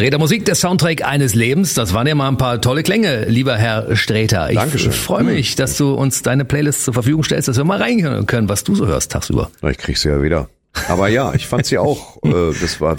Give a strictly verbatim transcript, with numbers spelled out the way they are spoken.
Sträter Musik, der Soundtrack eines Lebens. Das waren ja mal ein paar tolle Klänge, lieber Herr Sträter. Ich Dankeschön. freue mich, dass du uns deine Playlist zur Verfügung stellst, dass wir mal reinhören können, was du so hörst tagsüber. Ich krieg sie ja wieder. Aber ja, ich fand sie auch, äh, das war